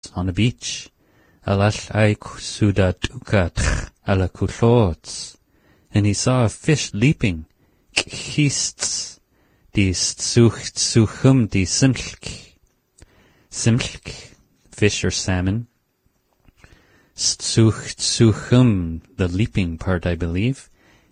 on a beach. Alal aik suda tukat ala kulots. And he saw a fish leaping. Khists. Die suchum die simlk. Simlk, fish or salmon. Suchum, the leaping part, I believe.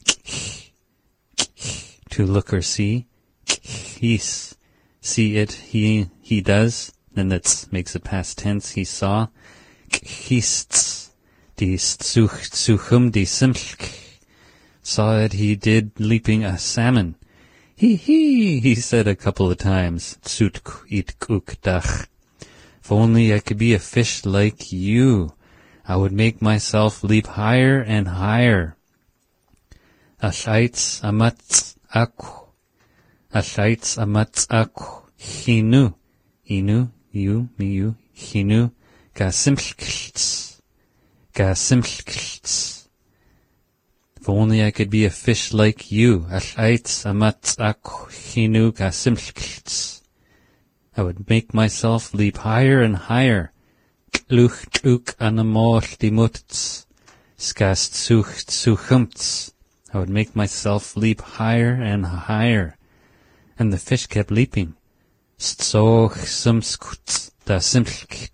To look or see. His, see it, he does. Then that makes it past tense. He saw. Khists, die suchum die simlk. Saw it, he did, leaping a salmon. He said a couple of times. Tsutk it kukdach. If only I could be a fish like you, I would make myself leap higher and higher. Ashaitz amatz aku. Ashaitz amatz aku. Hinu. Inu, you, me, you. Hinu. Gasimlkilts. Gasimlkilts. If only I could be a fish like you. Ashaitz amatz aku. Hinu gasimlkilts. I would make myself leap higher and higher. Kluch tuk anamol dimutz. Skast suchumts. I would make myself leap higher and higher. And the fish kept leaping. Stzoch sumskutz da simlk.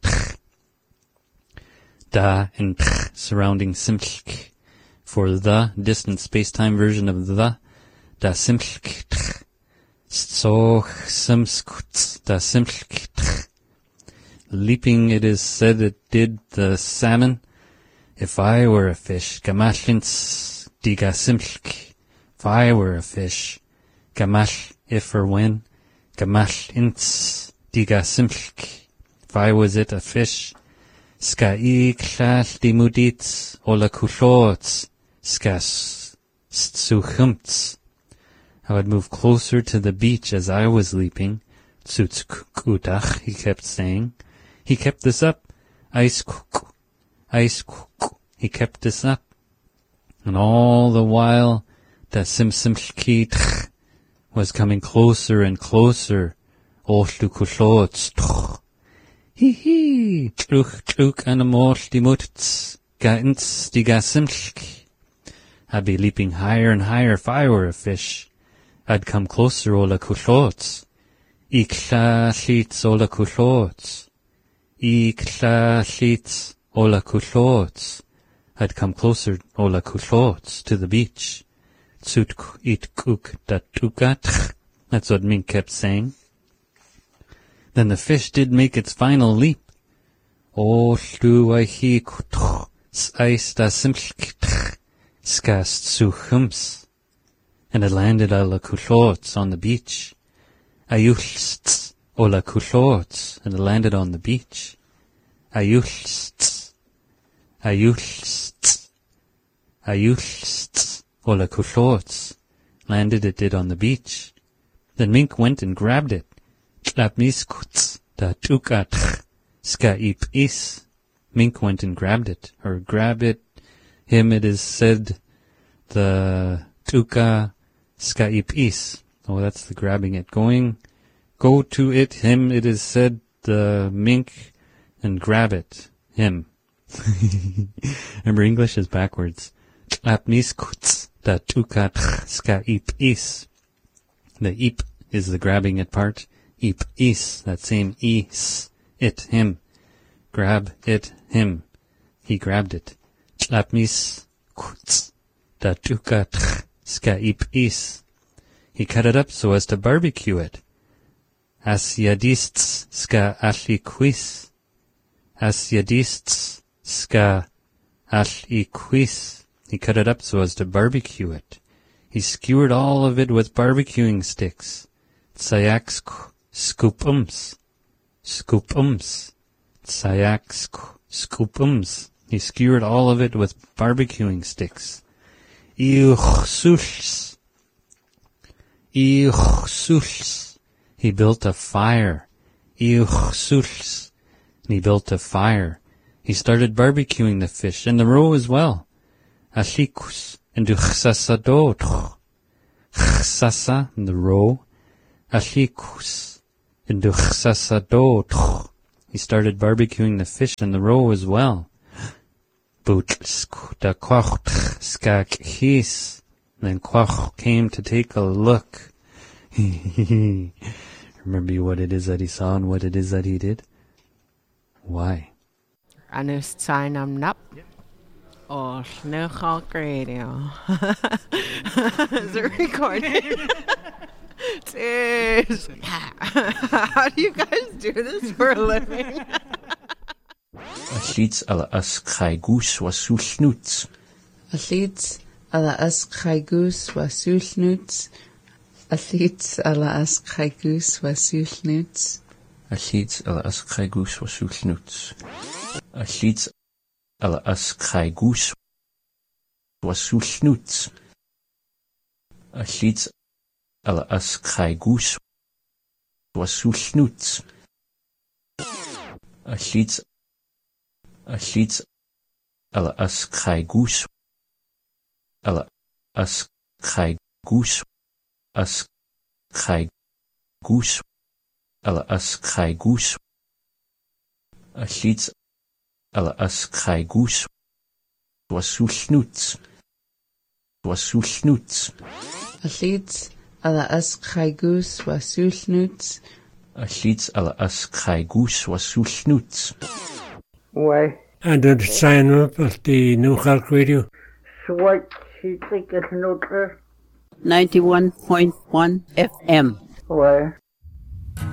Da and surrounding simlk. For the distant space-time version of the, da simlk. Stzoch sumskutz da simlk. Leaping, it is said it did the salmon. If I were a fish, gamashlins diga simlk. If I were a fish, gamash, if or when, gamashlins diga simlk. If I was it a fish, ska klal dimudits ola kulots, ska suchumts. I would move closer to the beach as I was leaping. Tsutkudach, he kept saying. He kept this up. Ice cook. He kept this up. And all the while, the simsimlki was coming closer and closer. Oltukulots. Hee. Tluk anamol dimutz. Gaintz digasimlk. I'd be leaping higher and higher if I were a fish. I'd come closer, ola kulots. Ikla hlitz ola kulots. Ikla hlitz ola kulots. I'd come closer, ola kulots, to the beach. Tsutk itkuk datukat. That's what Mink kept saying. Then the fish did make its final leap. Oltu aihi kutch. S'ais da simlk. Skast suchums. And it landed ola kulots on the beach. Ayulsts ola kulots, and it landed on the beach. Ayulsts ola kulots, landed it did on the beach. Then Mink went and grabbed it. Tlapmiskuts da tukat ska ip is. Mink went and grabbed it, or grab it. Him it is said the tuka ska ip is. Oh, that's the grabbing it. Go to it, him, it is said, the Mink, and grab it, him. Remember, English is backwards. Tlapniskuts da tukat ska ip is. The ip is the grabbing it part. Ip is, that same is, it, him. Grab it, him. He grabbed it. Tlapniskuts da tukat ska ip is. He cut it up so as to barbecue it. Asyadists ska aliquis. Asyadists ska aliquis. He cut it up so as to barbecue it. He skewered all of it with barbecuing sticks. Tsayaks scoopums. Scoopums. Tsayaks scoopums. He skewered all of it with barbecuing sticks. Iuchsuls. Iuchsuls. He built a fire. Iuchsuls. And he built a fire. He started barbecuing the fish and the roe as well. Ashikus. And du chsasadot. Chsasa, the roe. Ashikus. And du chsasadot. He started barbecuing the fish in the row as well. Then Quach came to take a look. Remember what it is that he saw and what it is that he did? Why? Anus sign am nap. Oh, no Hulk radio. Is it recording? How do you guys do this for a living? Allits alla askhaigus wasulnuts. Allits alla askhaigus wasulnuts. Allits alla askhaigus wasulnuts. Allits alla askhaigus wasulnuts. Allits alla askhaigus wasulnuts. Allits alla askhaigus wasulnuts. Allits alla askhaigus alla askhaigus askhaigus alla askhaigus. Allits alla askhaigus wasulnuts. Wasulnuts. Allits alla askhaigus wasulnuts. Allits alla askhaigus wasulnuts. Why? And then sign up at the New Hulk Radio. So what? She think it's neutral? 91.1 FM. Why?